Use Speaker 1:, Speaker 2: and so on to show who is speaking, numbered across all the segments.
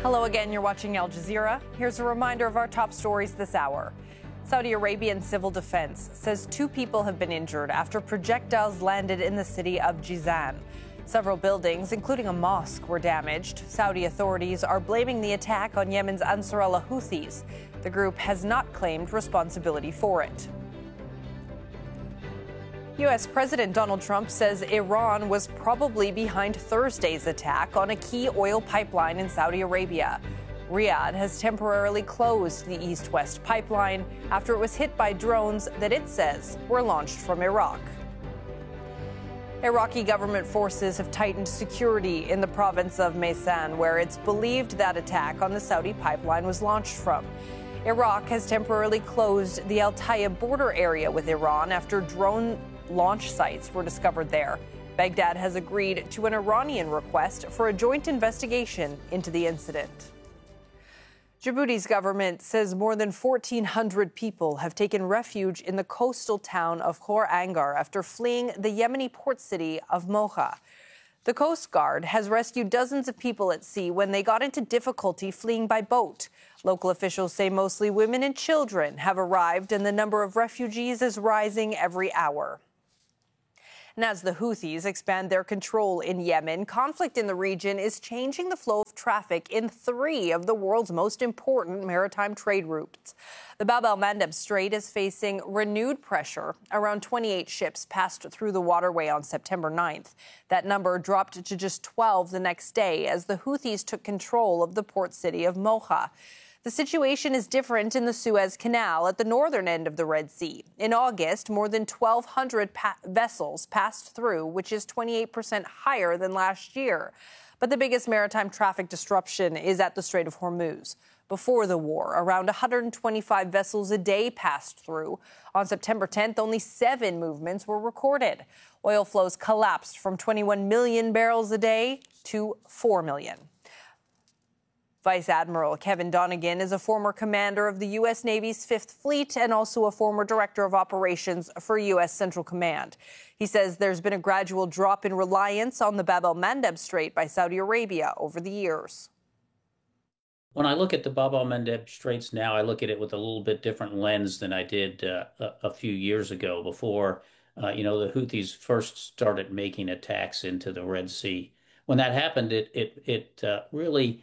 Speaker 1: Hello again, you're watching Al Jazeera. Here's a reminder of our top stories this hour. Saudi Arabian Civil Defense says 2 people have been injured after projectiles landed in the city of Jizan. Several buildings, including a mosque, were damaged. Saudi authorities are blaming the attack on Yemen's Ansar Allah Houthis. The group has not claimed responsibility for it. U.S. President Donald Trump says Iran was probably behind Thursday's attack on a key oil pipeline in Saudi Arabia. Riyadh has temporarily closed the east-west pipeline after it was hit by drones that it says were launched from Iraq. Iraqi government forces have tightened security in the province of Maysan, where it's believed that attack on the Saudi pipeline was launched from. Iraq has temporarily closed the Al-Tayeb border area with Iran after drone launch sites were discovered there. Baghdad has agreed to an Iranian request for a joint investigation into the incident. Djibouti's government says more than 1,400 people have taken refuge in the coastal town of Khor Angar after fleeing the Yemeni port city of Mocha. The Coast Guard has rescued dozens of people at sea when they got into difficulty fleeing by boat. Local officials say mostly women and children have arrived, and the number of refugees is rising every hour. And as the Houthis expand their control in Yemen, conflict in the region is changing the flow of traffic in 3 of the world's most important maritime trade routes. The Bab el-Mandeb Strait is facing renewed pressure. Around 28 ships passed through the waterway on September 9th. That number dropped to just 12 the next day as the Houthis took control of the port city of Mocha. The situation is different in the Suez Canal at the northern end of the Red Sea. In August, more than 1,200 vessels passed through, which is 28% higher than last year. But the biggest maritime traffic disruption is at the Strait of Hormuz. Before the war, around 125 vessels a day passed through. On September 10th, only 7 movements were recorded. Oil flows collapsed from 21 million barrels a day to 4 million. Vice Admiral Kevin Donegan is a former commander of the U.S. Navy's 5th Fleet and also a former director of operations for U.S. Central Command. He says there's been a gradual drop in reliance on the Bab el-Mandeb Strait by Saudi Arabia over the years.
Speaker 2: When I look at the Bab el-Mandeb Straits now, I look at it with a little bit different lens than I did a few years ago before, the Houthis first started making attacks into the Red Sea. When that happened, it really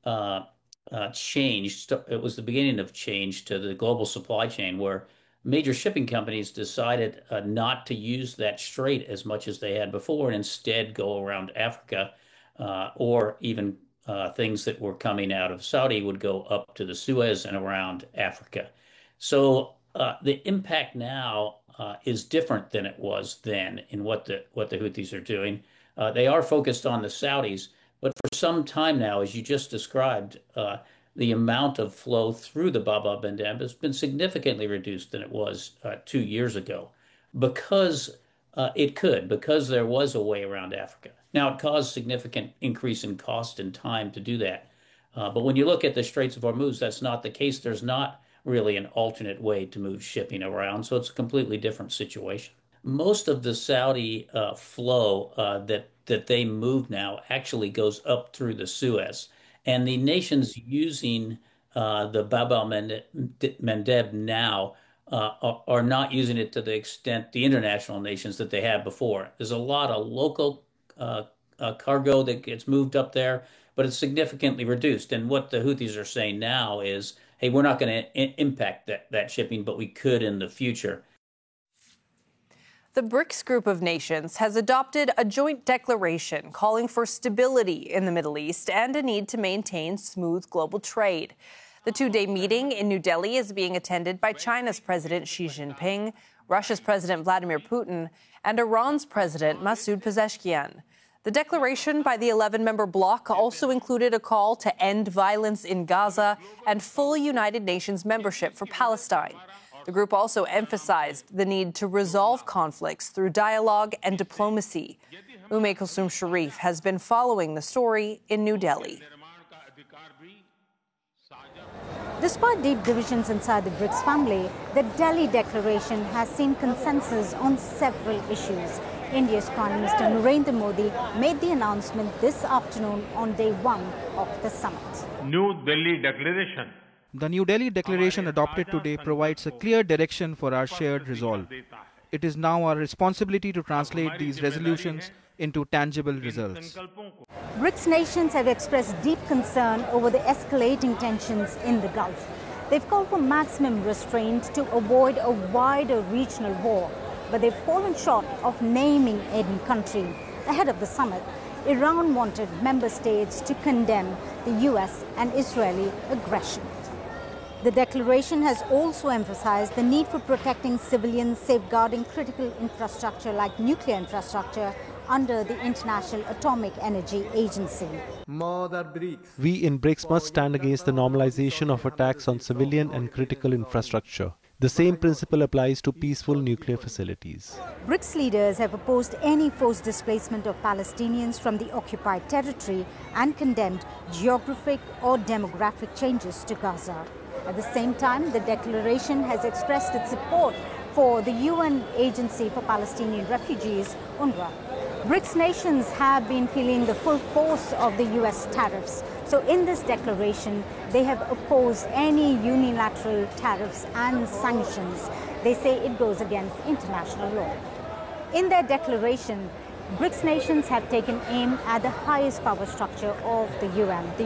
Speaker 2: changed. It was the beginning of change to the global supply chain, where major shipping companies decided not to use that strait as much as they had before and instead go around Africa, or even things that were coming out of Saudi would go up to the Suez and around Africa. So the impact now is different than it was then in what the Houthis are doing. They are focused on the Saudis, but for some time now, as you just described, the amount of flow through the Bab el-Mandeb has been significantly reduced than it was 2 years ago, because because there was a way around Africa. Now, it caused significant increase in cost and time to do that. But when you look at the Straits of Hormuz, that's not the case. There's not really an alternate way to move shipping around, so it's a completely different situation. Most of the Saudi flow that they move now actually goes up through the Suez. And the nations using the Bab el-Mandeb now are not using it to the extent the international nations that they had before. There's a lot of local cargo that gets moved up there, but it's significantly reduced. And what the Houthis are saying now is, hey, we're not going to impact that shipping, but we could in the future.
Speaker 1: The BRICS group of nations has adopted a joint declaration calling for stability in the Middle East and a need to maintain smooth global trade. The 2-day meeting in New Delhi is being attended by China's President Xi Jinping, Russia's President Vladimir Putin, and Iran's President Masoud Pezeshkian. The declaration by the 11-member bloc also included a call to end violence in Gaza and full United Nations membership for Palestine. The group also emphasized the need to resolve conflicts through dialogue and diplomacy. Ume Kulsum Sharif has been following the story in New Delhi.
Speaker 3: Despite deep divisions inside the BRICS family, the Delhi Declaration has seen consensus on several issues, India's Prime Minister Narendra Modi made the announcement this afternoon on day one of the summit.
Speaker 4: New Delhi Declaration.
Speaker 5: The New Delhi Declaration adopted today provides a clear direction for our shared resolve. It is now our responsibility to translate these resolutions into tangible results.
Speaker 3: BRICS nations have expressed deep concern over the escalating tensions in the Gulf. They've called for maximum restraint to avoid a wider regional war, but they've fallen short of naming any country. Ahead of the summit, Iran wanted member states to condemn the US and Israeli aggression. The declaration has also emphasized the need for protecting civilians, safeguarding critical infrastructure like nuclear infrastructure under the International Atomic Energy Agency.
Speaker 6: We in BRICS must stand against the normalization of attacks on civilian and critical infrastructure. The same principle applies to peaceful nuclear facilities.
Speaker 3: BRICS leaders have opposed any forced displacement of Palestinians from the occupied territory and condemned geographic or demographic changes to Gaza. At the same time, the declaration has expressed its support for the UN Agency for Palestinian Refugees, UNRWA. BRICS nations have been feeling the full force of the US tariffs. So in this declaration, they have opposed any unilateral tariffs and sanctions. They say it goes against international law. In their declaration, BRICS nations have taken aim at the highest power structure of the UN.